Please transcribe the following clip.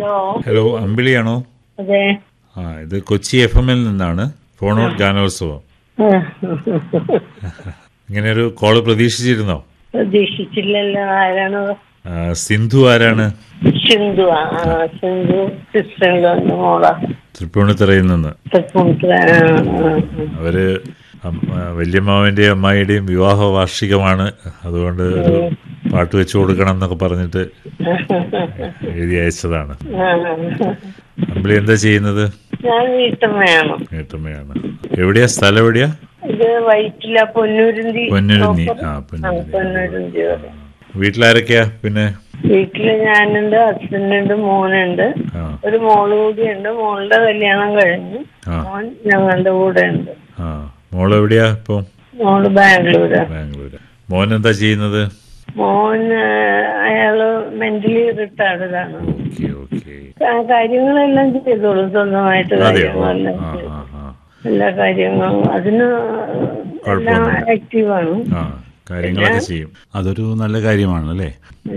Hello. Hello, അമ്പിളിയാണോ? അതെ. ഇത് കൊച്ചി FM-ൽ നിന്നാണ്. ഫോണോർ ഗാനോത്സവം. ഇങ്ങനെ ഒരു കോള് പ്രതീക്ഷിച്ചിരുന്നോ? പ്രതീക്ഷിച്ചില്ലല്ലോ. ആരാണ്? സിന്ധു ആരാണ്? സിന്ധു. സിന്ധു സിസ്റ്ററിന്റെ മോളാ. തൃപ്പൂണിത്തുറയിൽ നിന്ന്. അവര് വല്യമ്മാവന്റെയും അമ്മായിയുടെയും വിവാഹ വാർഷികമാണ്. അതുകൊണ്ട് ഒരു പാട്ട് വെച്ചു കൊടുക്കണം എന്നൊക്കെ പറഞ്ഞിട്ട് എഴുതി അയച്ചതാണ്. അമ്പിളി എന്താ ചെയ്യുന്നത്? ഞാൻ വീട്ടമ്മയാണ്. വീട്ടമ്മയാണ്. എവിടെയാ സ്ഥലം? എവിടെയാ? ഇത് വൈറ്റില പൊന്നൂരിന്തി. പൊന്നൂരിന്തി. വീട്ടിലാരൊക്കെയാ? പിന്നെ വീട്ടില് ഞാനുണ്ട്, ഹസ്ബൻഡുണ്ട്, മോനുണ്ട്, ഒരു മോള് കൂടിയുണ്ട്. മോളുടെ കല്യാണം കഴിഞ്ഞു. മോൻ ഞങ്ങളുടെ കൂടെ ഉണ്ട്. മോള് എവിടെയാ ഇപ്പൊ? മോള് ബാംഗ്ലൂര്. മോൻ എന്താ ചെയ്യുന്നത്? മോന് അയാള് മെന്റലി റിട്ടയർഡാണ്. കാര്യങ്ങളെല്ലാം ചെയ്തോളും സ്വന്തമായിട്ട്. കാര്യങ്ങളെല്ലാം എല്ലാ കാര്യങ്ങളും അതിന് എല്ലാം ആക്റ്റീവാണ്. കാര്യങ്ങളൊക്കെ ചെയ്യും. അതൊരു നല്ല കാര്യമാണ് അല്ലേ?